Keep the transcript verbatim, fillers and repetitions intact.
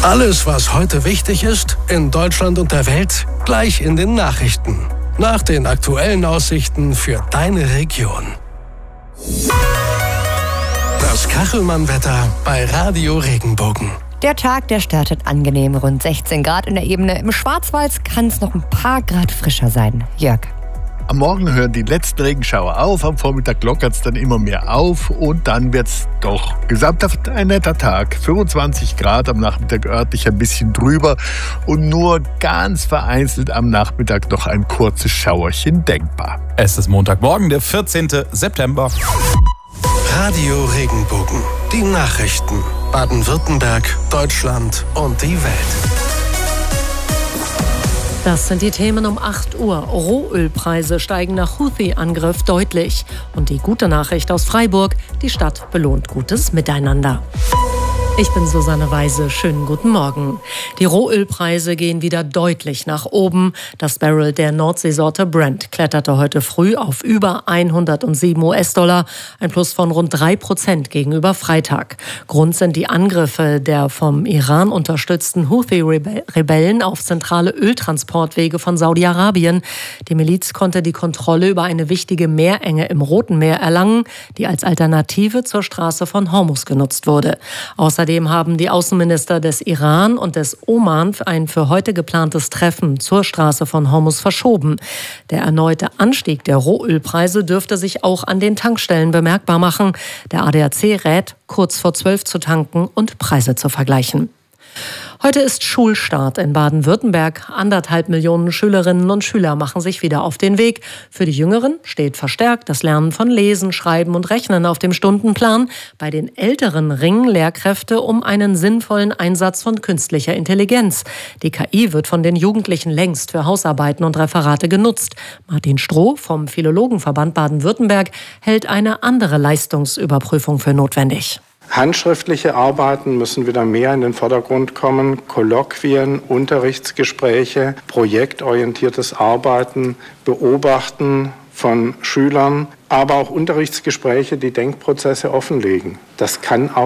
Alles, was heute wichtig ist, in Deutschland und der Welt, gleich in den Nachrichten. Nach den aktuellen Aussichten für deine Region. Das Kachelmann-Wetter bei Radio Regenbogen. Der Tag, der startet angenehm, rund sechzehn Grad in der Ebene. Im Schwarzwald kann es noch ein paar Grad frischer sein. Jörg. Am Morgen hören die letzten Regenschauer auf, am Vormittag lockert es dann immer mehr auf und dann wird es doch gesamthaft ein netter Tag. fünfundzwanzig Grad, am Nachmittag örtlich ein bisschen drüber und nur ganz vereinzelt am Nachmittag noch ein kurzes Schauerchen denkbar. Es ist Montagmorgen, der vierzehnten September. Radio Regenbogen, die Nachrichten. Baden-Württemberg, Deutschland und die Welt. Das sind die Themen um acht Uhr. Rohölpreise steigen nach Houthi-Angriff deutlich. Und die gute Nachricht aus Freiburg, die Stadt belohnt gutes Miteinander. Ich bin Susanne Weise. Schönen guten Morgen. Die Rohölpreise gehen wieder deutlich nach oben. Das Barrel der Nordseesorte Brent kletterte heute früh auf über hundertsieben US-Dollar, ein Plus von rund drei Prozent gegenüber Freitag. Grund sind die Angriffe der vom Iran unterstützten Houthi-Rebellen auf zentrale Öltransportwege von Saudi-Arabien. Die Miliz konnte die Kontrolle über eine wichtige Meerenge im Roten Meer erlangen, die als Alternative zur Straße von Hormuz genutzt wurde. Außerdem Außerdem haben die Außenminister des Iran und des Oman ein für heute geplantes Treffen zur Straße von Hormuz verschoben. Der erneute Anstieg der Rohölpreise dürfte sich auch an den Tankstellen bemerkbar machen. Der A D A C rät, kurz vor zwölf zu tanken und Preise zu vergleichen. Heute ist Schulstart in Baden-Württemberg. Anderthalb Millionen Schülerinnen und Schüler machen sich wieder auf den Weg. Für die Jüngeren steht verstärkt das Lernen von Lesen, Schreiben und Rechnen auf dem Stundenplan. Bei den Älteren ringen Lehrkräfte um einen sinnvollen Einsatz von künstlicher Intelligenz. Die K I wird von den Jugendlichen längst für Hausarbeiten und Referate genutzt. Martin Stroh vom Philologenverband Baden-Württemberg hält eine andere Leistungsüberprüfung für notwendig. Handschriftliche Arbeiten müssen wieder mehr in den Vordergrund kommen. Kolloquien, Unterrichtsgespräche, projektorientiertes Arbeiten, Beobachten von Schülern, aber auch Unterrichtsgespräche, die Denkprozesse offenlegen. Das kann auch